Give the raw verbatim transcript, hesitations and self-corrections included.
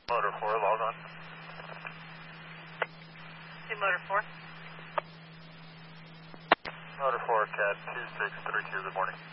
Motor four, log on. See Motor four. Motor four, cat two six three two, good morning.